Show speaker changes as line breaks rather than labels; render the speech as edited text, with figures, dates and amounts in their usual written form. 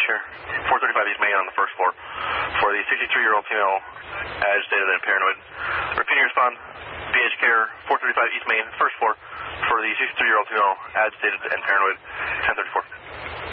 Sure. 435 East Main on the first floor. For the 63-year-old female, agitated and paranoid. Repeating response, BH Care, 435 East Main, first floor. For the 63-year-old female, agitated and paranoid, 1034.